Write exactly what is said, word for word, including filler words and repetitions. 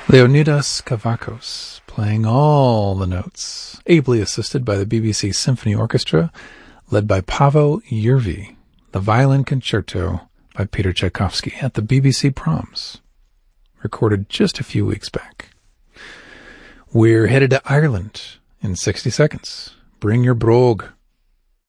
Leonidas Kavakos, playing all the notes, ably assisted by the B B C Symphony Orchestra, led by Paavo Järvi, the Violin Concerto by Peter Tchaikovsky at the B B C Proms, recorded just a few weeks back. We're headed to Ireland in sixty seconds. Bring your brogue.